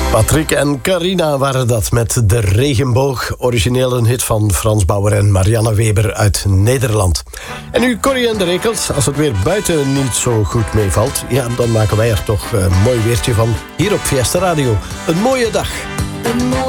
Patrick en Carina waren dat met De Regenboog. Origineel een hit van Frans Bauer en Marianne Weber uit Nederland. En nu Corrie en de Rekels. Als het weer buiten niet zo goed meevalt, ja, dan maken wij er toch een mooi weertje van hier op Fiesta Radio. Een mooie dag.